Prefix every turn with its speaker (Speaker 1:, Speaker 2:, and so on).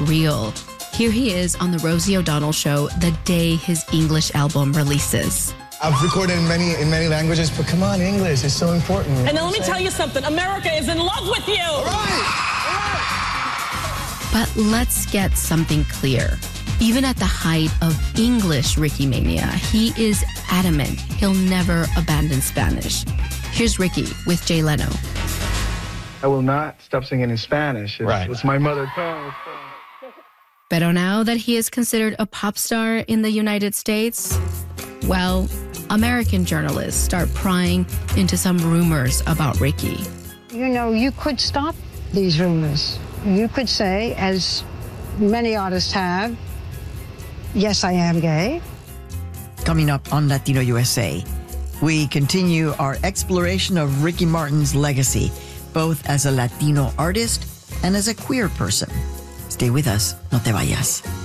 Speaker 1: real. Here he is on the Rosie O'Donnell Show the day his English album releases.
Speaker 2: I've recorded in many languages, but come on, English is so important.
Speaker 3: And then let me tell you something. America is in love with you.
Speaker 2: All right.
Speaker 1: But let's get something clear. Even at the height of English Ricky Mania, he is adamant he'll never abandon Spanish. Here's Ricky with Jay Leno.
Speaker 2: I will not stop singing in Spanish. It's my mother tongue.
Speaker 1: Pero now that he is considered a pop star in the United States, well, American journalists start prying into some rumors about Ricky.
Speaker 4: You know, you could stop these rumors. You could say, as many artists have, yes, I am gay.
Speaker 5: Coming up on Latino USA, we continue our exploration of Ricky Martin's legacy, both as a Latino artist and as a queer person. Stay with us, no te vayas.